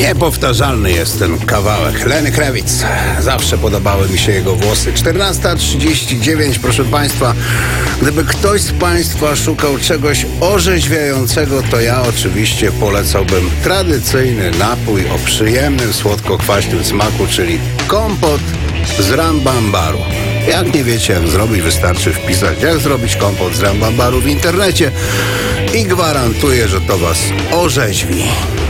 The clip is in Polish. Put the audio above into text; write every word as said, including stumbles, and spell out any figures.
Niepowtarzalny jest ten kawałek. Lenny Kravitz. Zawsze podobały mi się jego włosy. czternasta trzydzieści dziewięć, proszę Państwa. Gdyby ktoś z Państwa szukał czegoś orzeźwiającego, to ja oczywiście polecałbym tradycyjny napój o przyjemnym, słodko-kwaśnym smaku, czyli kompot z rambambaru. Jak nie wiecie, jak zrobić, wystarczy wpisać, jak zrobić kompot z rambambaru w internecie i gwarantuję, że to Was orzeźwi.